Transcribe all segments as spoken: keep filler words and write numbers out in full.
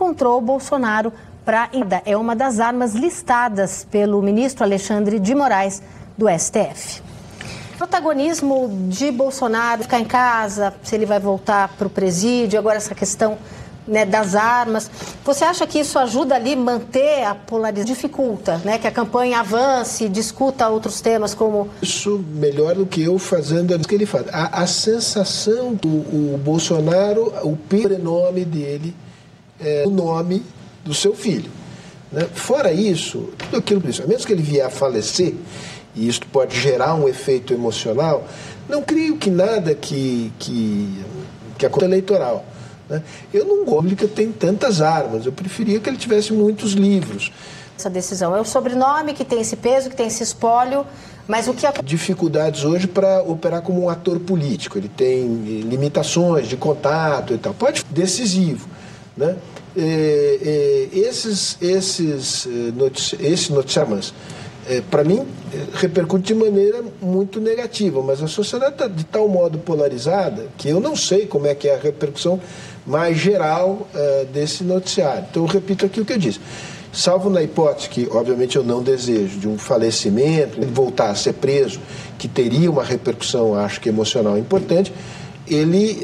encontrou Bolsonaro para ainda. É uma das armas listadas pelo ministro Alexandre de Moraes do S T F. Protagonismo de Bolsonaro, ficar em casa, se ele vai voltar para o presídio, agora essa questão, né, das armas. Você acha que isso ajuda ali a manter a polarização? Dificulta, né, que a campanha avance, discuta outros temas como... Isso melhor do que eu fazendo o que ele faz. A, a sensação do o Bolsonaro, o prenome dele é o nome do seu filho. Né? Fora isso, tudo aquilo, a menos que ele vier a falecer, e isso pode gerar um efeito emocional, não creio que nada que, que, que aconteça eleitoral. Né? Eu não gosto de que tem tantas armas, eu preferia que ele tivesse muitos livros. Essa decisão é o sobrenome que tem esse peso, que tem esse espólio, mas o que... Dificuldades hoje para operar como um ator político, ele tem limitações de contato e tal, pode ser decisivo. Né? É, é, esses, esses, notici esse noticiário, é, para mim, repercute de maneira muito negativa, mas a sociedade está de tal modo polarizada que eu não sei como é que é a repercussão mais geral uh, desse noticiário. Então, eu repito aqui o que eu disse. Salvo na hipótese, que obviamente eu não desejo, de um falecimento, ele voltar a ser preso, que teria uma repercussão, acho que emocional importante, ele,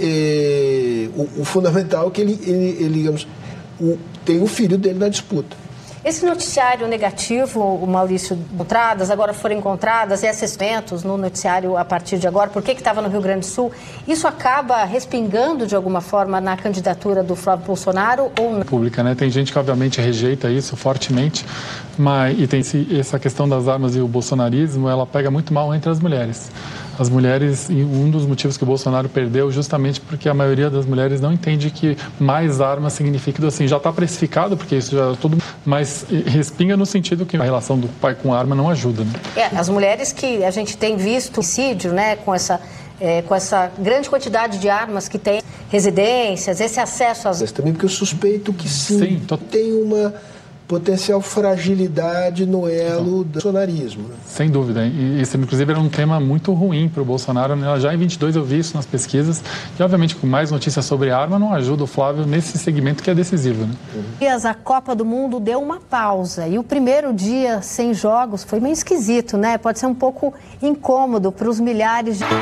eh, o, o fundamental é que ele, ele, ele digamos, o, tem o filho dele na disputa. Esse noticiário negativo, o Maurício, encontradas, agora foram encontradas, esses eventos no noticiário a partir de agora, por que que estava no Rio Grande do Sul, isso acaba respingando de alguma forma na candidatura do Flávio Bolsonaro ou não? Pública, né? Tem gente que obviamente rejeita isso fortemente, mas e tem esse, essa questão das armas e o bolsonarismo, ela pega muito mal entre as mulheres. As mulheres, um dos motivos que o Bolsonaro perdeu justamente porque a maioria das mulheres não entende que mais armas significa, assim, já está precificado, porque isso já é tudo, mas respinga no sentido que a relação do pai com a arma não ajuda. Né? É, as mulheres que a gente tem visto homicídio, né, com essa, é, com essa grande quantidade de armas que tem, residências, esse acesso às... Mas também porque eu suspeito que sim, sim tô... tem uma... potencial fragilidade no elo do bolsonarismo. Né? Sem dúvida. E isso, inclusive, era um tema muito ruim para o Bolsonaro. Né? Já em vinte e dois eu vi isso nas pesquisas. E, obviamente, com mais notícias sobre arma, não ajuda o Flávio nesse segmento que é decisivo. Né? Uhum. A Copa do Mundo deu uma pausa. E o primeiro dia sem jogos foi meio esquisito, né? Pode ser um pouco incômodo para os milhares de...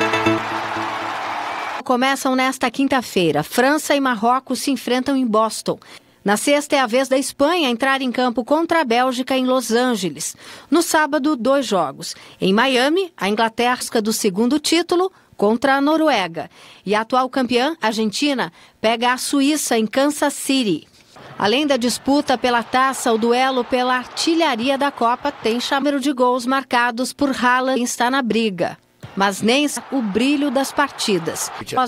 Começam nesta quinta-feira. França e Marrocos se enfrentam em Boston. Na sexta é a vez da Espanha entrar em campo contra a Bélgica em Los Angeles. No sábado, dois jogos. Em Miami, a Inglaterra do segundo título contra a Noruega. E a atual campeã, Argentina, pega a Suíça em Kansas City. Além da disputa pela taça, o duelo pela artilharia da Copa tem número de gols marcados por Haaland, que está na briga. Mas nem o brilho das partidas.